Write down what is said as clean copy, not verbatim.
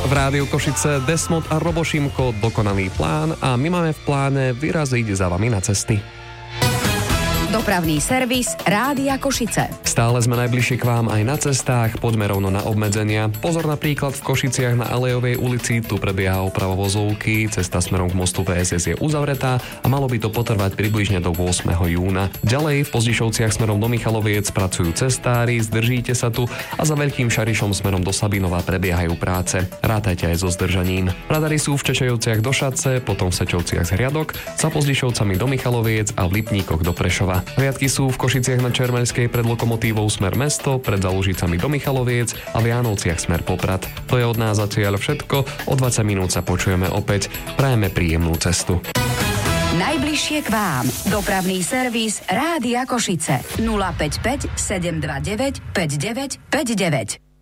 V Rádiu Košice Desmond a Robo Šimko, Dokonalý plán, a my máme v pláne vyraziť za vami na cesty. Dopravný servis Rádia Košice. Stále sme najbližšie k vám aj na cestách, poďme rovno na obmedzenia. Pozor, napríklad v Košiciach na Alejovej ulici, tu prebieha oprava vozovky, cesta smerom k mostu PSS je uzavretá a malo by to potrvať približne do 8. júna. Ďalej v Pozdišovciach smerom do Michaloviec pracujú cestári, zdržíte sa tu, a za Veľkým Šarišom smerom do Sabinova prebiehajú práce. Rátajte aj so zdržaním. Radary sú v Čečejovciach do Šace, potom v Sečovciach z Hriadok, za Pozdišovcami do Michaloviec a v Lipníkoch do Prešova. Riadky sú v Košiciach na Čermeľskej pred lokomotívou smer mesto, pred Zalužicami do Michaloviec a v Jánovciach smer Poprad. To je od nás zatiaľ všetko, o 20 minút sa počujeme opäť. Prajeme príjemnú cestu. Najbližšie k vám. Dopravný servis Rádia Košice. 055 729 5959.